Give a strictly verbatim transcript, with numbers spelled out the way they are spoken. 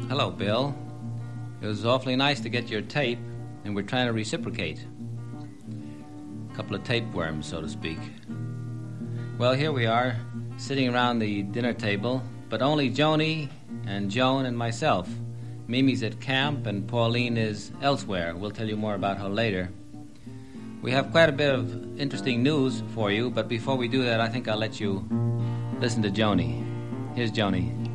Hello, Bill. It was awfully nice to get your tape, and we're trying to reciprocate. A couple of tapeworms, so to speak. Well, here we are, sitting around the dinner table, but only Joni and Joan and myself. Mimi's at camp, and Pauline is elsewhere. We'll tell you more about her later. We have quite a bit of interesting news for you, but before we do that, I think I'll let you listen to Joni. Here's Joni.